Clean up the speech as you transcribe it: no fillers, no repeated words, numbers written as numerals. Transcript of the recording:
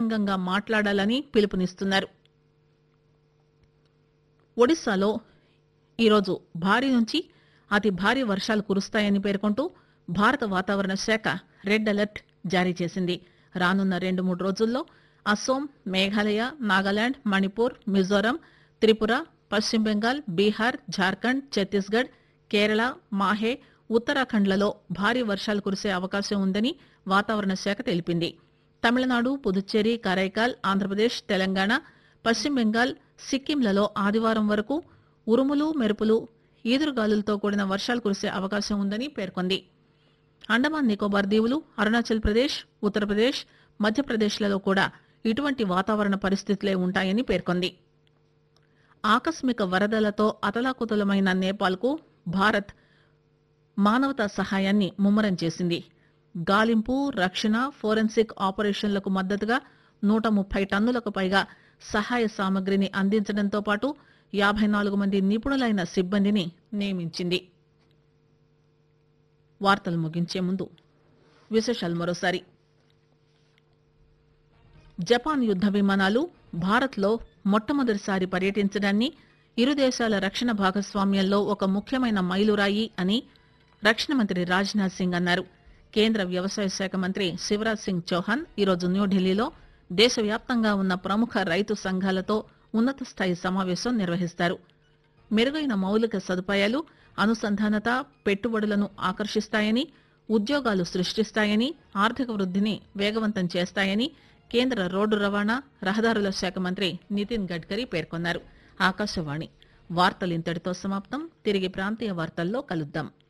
బహిరంగంగా మాట్లాడాలని పిలుపునిస్తున్నారు. ఒడిశాలో ఈరోజు భారీ నుంచి అతి భారీ వర్షాలు కురుస్తాయని పేర్కొంటూ భారత వాతావరణ శాఖ రెడ్ అలర్ట్ జారీ చేసింది. రానున్న 2-3 రోజుల్లో అస్సోం, మేఘాలయ, నాగాలాండ్, మణిపూర్, మిజోరం, త్రిపుర, పశ్చిమ బెంగాల్, బీహార్, జార్ఖండ్, ఛత్తీస్గఢ్, కేరళ, మాహే, ఉత్తరాఖండ్లలో భారీ వర్షాలు కురిసే అవకాశం ఉందని వాతావరణ శాఖ తెలిపింది. తమిళనాడు, పుదుచ్చేరి, కరైకాల్, ఆంధ్రప్రదేశ్, తెలంగాణ, పశ్చిమ బెంగాల్, సిక్కింలలో ఆదివారం వరకు ఉరుములు, మెరుపులు, ఈదురుగాలులతో కూడిన వర్షాలు కురిసే అవకాశం ఉందని పేర్కొంది. అండమాన్ నికోబార్ దీవులు, అరుణాచల్ ప్రదేశ్, ఉత్తరప్రదేశ్, మధ్యప్రదేశ్లలో కూడా ఇటువంటి వాతావరణ పరిస్థితులే ఉంటాయని పేర్కొంది. ఆకస్మిక వరదలతో అతలాకుతలమైన నేపాల్కు భారత్ మానవతా సహాయాన్ని ముమ్మరం చేసింది. గాలింపు, రక్షణ, ఫోరెన్సిక్ ఆపరేషన్లకు మద్దతుగా 130 టన్నులకు పైగా సహాయ సామగ్రిని అందించడంతో పాటు 54 మంది నిపుణులైన సిబ్బందిని నియమించింది. వార్తలు ముగించే ముందు విశేషాలు మరోసారి. జపాన్ యుద్ద విమానాలు భారత్లో మొట్టమొదటిసారి పర్యటించడాన్ని ఇరు దేశాల రక్షణ భాగస్వామ్యంలో ఒక ముఖ్యమైన మైలురాయి అని రక్షణ మంత్రి రాజ్నాథ్ సింగ్ అన్నారు. కేంద్ర వ్యవసాయ శాఖ మంత్రి శివరాజ్ సింగ్ చౌహాన్ ఈరోజు న్యూఢిల్లీలో దేశవ్యాప్తంగా ఉన్న ప్రముఖ రైతు సంఘాలతో ఉన్నత స్థాయి సమావేశం నిర్వహిస్తారు. మెరుగైన మౌలిక సదుపాయాలు, అనుసంధానత పెట్టుబడులను ఆకర్షిస్తాయని, ఉద్యోగాలు సృష్టిస్తాయని, ఆర్థిక వృద్ధిని వేగవంతం చేస్తాయని కేంద్ర రోడ్డు రవాణా, రహదారుల శాఖ మంత్రి నితిన్ గడ్కరీ పేర్కొన్నారు. ఆకాశవాణి వార్తలు ఇంతటితో సమాప్తం. తిరిగి ప్రాంతీయ వార్తల్లో కలుద్దాం.